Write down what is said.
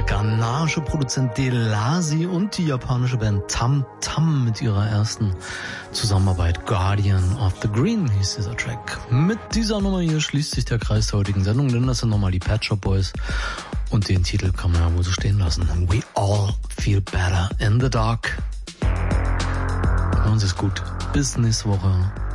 ghanaische Produzent Delasi und die japanische Band Tam Tam mit ihrer ersten Zusammenarbeit. Guardian of the Green hieß dieser Track. Mit dieser Nummer hier schließt sich der Kreis der heutigen Sendung, denn das sind nochmal die Pet Shop Boys und den Titel kann man ja wohl so stehen lassen. We all feel better in the dark. Machen Sie es gut. Bis nächste Woche.